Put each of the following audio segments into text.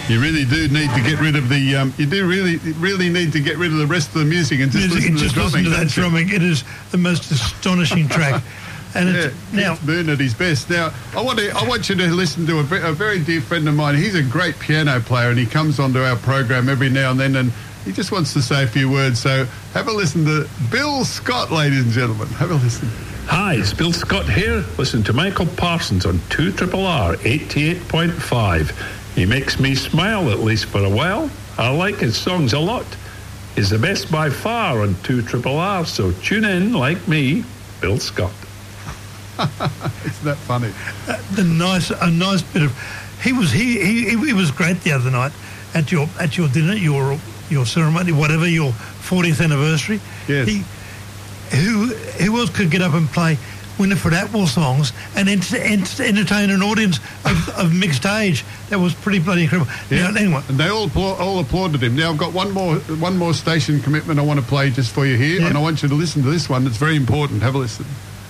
You really do need to get rid of the. You do really need to get rid of the rest of the music and just listen to the drumming. Listen to that drumming. It is the most astonishing track. And it's Boone at his best. Now, I want you to listen to a very dear friend of mine. He's a great piano player, and he comes onto our program every now and then, and he just wants to say a few words. So have a listen to Bill Scott, ladies and gentlemen. Have a listen. Hi, it's Bill Scott here. Listen to Michael Parsons on 2RRR 88.5. He makes me smile, at least for a while. I like his songs a lot. He's the best by far on 2RRR, so tune in, like me, Bill Scott. Isn't that funny? A nice bit of. He was great the other night at your dinner, your ceremony, whatever, your 40th anniversary. Yes. Who else could get up and play Winifred Atwell songs and entertain an audience of mixed age? That was pretty bloody incredible. Yeah. Now, anyway, and they all applauded him. Now I've got one more station commitment I want to play just for you here, and I want you to listen to this one. It's very important. Have a listen.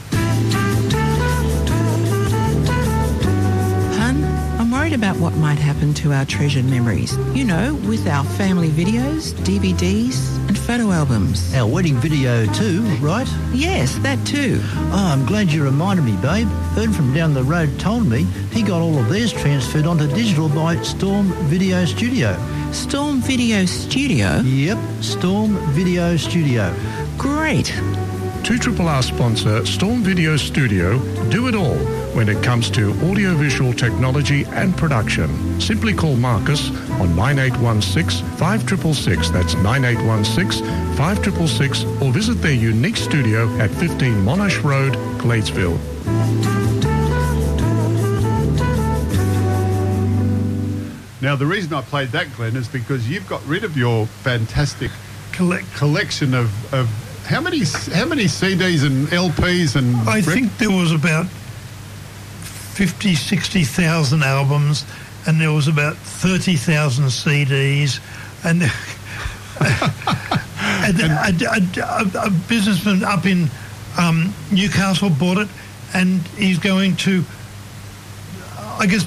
About what might happen to our treasured memories. You know, with our family videos, DVDs and photo albums. Our wedding video too, right? Yes, that too. Oh, I'm glad you reminded me, babe. Ern from down the road told me he got all of theirs transferred onto digital by Storm Video Studio. Storm Video Studio? Yep, Storm Video Studio. Great. 2RRR sponsor Storm Video Studio do it all when it comes to audiovisual technology and production. Simply call Marcus on 9816 5666. That's 9816 5666, or visit their unique studio at 15 Monash Road, Gladesville. Now, the reason I played that, Glenn, is because you've got rid of your fantastic collection of how many CDs and LPs and... I think there was about 50, 60,000 albums, and there was about 30,000 CDs, and a businessman up in Newcastle bought it, and he's going to, I guess,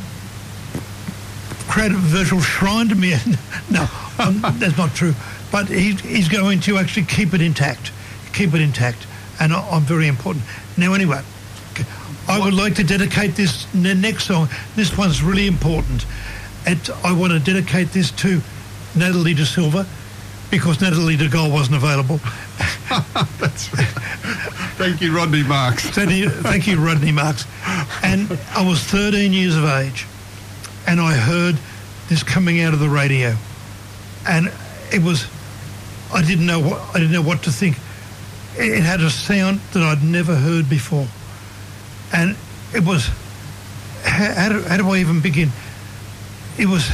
create a virtual shrine to me. No, that's not true. But he's going to actually keep it intact, and I'm very important. Now, anyway, I would like to dedicate this next song. This one's really important. I want to dedicate this to Natalie De Silva, because Natalie De Gaulle wasn't available. That's right. Thank you, Rodney Marks. Thank you, Rodney Marks. And I was 13 years of age, and I heard this coming out of the radio, and it was... I didn't know what to think. It had a sound that I'd never heard before, and it was. How do I even begin? It was.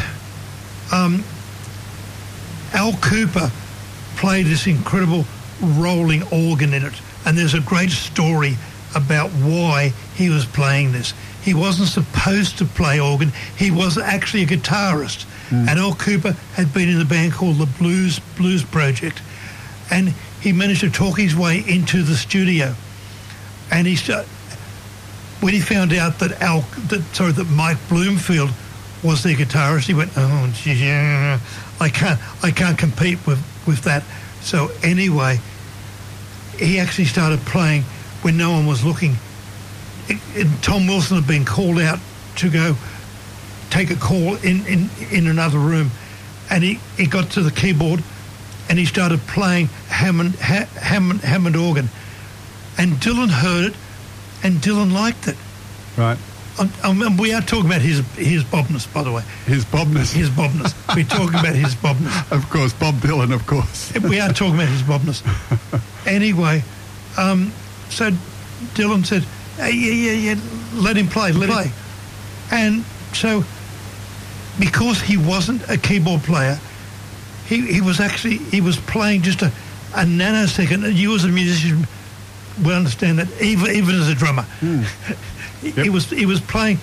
Al Cooper played this incredible rolling organ in it, and there's a great story about why he was playing this. He wasn't supposed to play organ. He was actually a guitarist. And Al Cooper had been in a band called the Blues Project, and he managed to talk his way into the studio. And when he found out that Mike Bloomfield was their guitarist, he went, "Oh, gee, I can't compete with that." So anyway, he actually started playing when no one was looking. Tom Wilson had been called out to go take a call in another room, and he got to the keyboard and he started playing Hammond organ, and Dylan heard it, and Dylan liked it. Right. We are talking about his bobness, by the way. His bobness. We're talking about his bobness. Of course, Bob Dylan, of course. We are talking about his bobness. Anyway, so Dylan said, "Hey, yeah, let him play. And so, because he wasn't a keyboard player, he was playing just a nanosecond. And you as a musician will understand that, even as a drummer. Yep. He was playing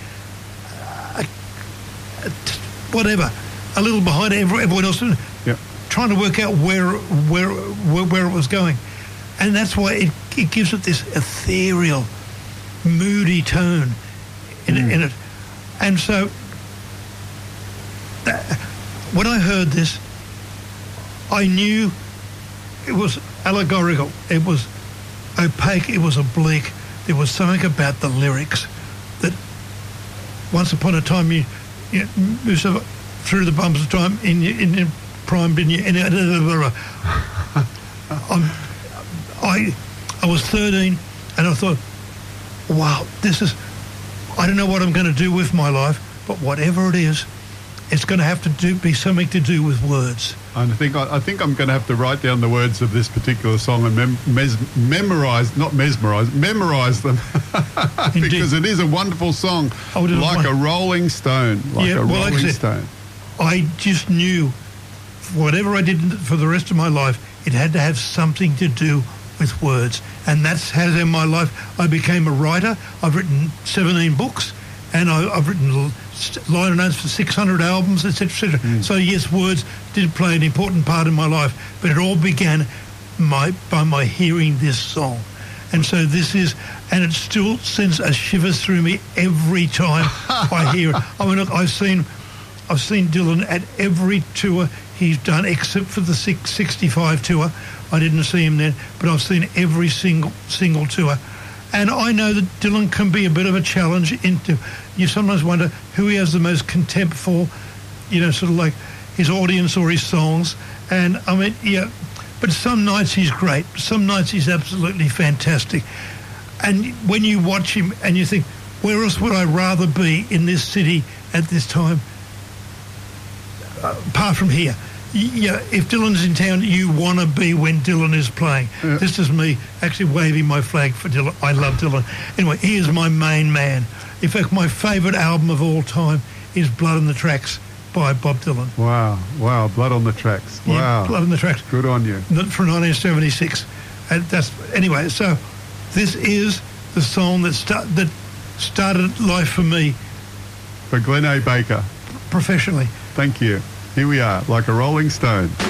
whatever, a little behind everyone else, yep, trying to work out where it was going, and that's why it gives it this ethereal, moody tone in it. And so when I heard this, I knew it was allegorical. It was opaque. It was oblique. There was something about the lyrics that once upon a time you through the bumps of time in your prime, didn't you? I was 13 and I thought, wow, I don't know what I'm going to do with my life, but whatever it is, it's going to have to be something to do with words. And I think I'm going to have to write down the words of this particular song and memorize them. Because it is a wonderful song, like a rolling stone. Stone. I just knew whatever I did for the rest of my life, it had to have something to do with words. And that's how in my life I became a writer. I've written 17 books and I've written liner notes for 600 albums, etc., etc. So yes, words did play an important part in my life, but it all began by my hearing this song. And so this is, and it still sends a shivers through me every time I hear it. I mean, look, I've seen Dylan at every tour he's done, except for the 65 tour. I didn't see him then, but I've seen every single tour. And I know that Dylan can be a bit of a challenge you sometimes wonder who he has the most contempt for, sort of like his audience or his songs. And I mean, yeah, but some nights he's great. Some nights he's absolutely fantastic. And when you watch him and you think, where else would I rather be in this city at this time, apart from here? Yeah, if Dylan's in town, you want to be when Dylan is playing. Yeah. This is me actually waving my flag for Dylan. I love Dylan. Anyway, he is my main man. In fact, my favourite album of all time is Blood on the Tracks by Bob Dylan. Wow, Blood on the Tracks. Wow. Yeah, Blood on the Tracks. Good on you. From 1976. And anyway, so this is the song that started life for me. For Glenn A. Baker. Professionally. Thank you. Here we are, like a rolling stone.